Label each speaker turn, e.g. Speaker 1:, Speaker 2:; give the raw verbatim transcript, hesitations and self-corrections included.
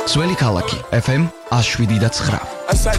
Speaker 1: სველი ქალაქი, ეფ ემ one oh seven point nine.